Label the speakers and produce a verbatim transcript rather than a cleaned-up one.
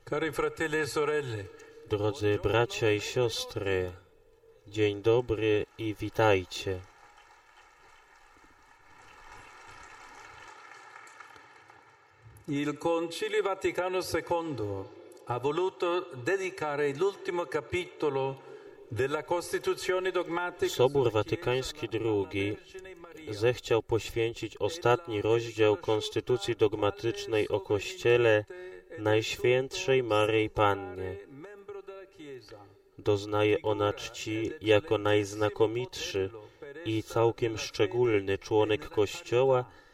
Speaker 1: Cari fratelli e sorelle,
Speaker 2: Drodzy bracia i siostry, dzień dobry i witajcie.
Speaker 1: il Concilio Vaticano secondo ha voluto dedicare l'ultimo capitolo della Costituzione dogmatica.
Speaker 2: Sobór Watykański drugi zechciał poświęcić ostatni rozdział Konstytucji dogmatycznej o Kościele Najświętszej Maryi Pannie. Doznaje ona czci jako najznakomitszy i całkiem szczególny członek Kościoła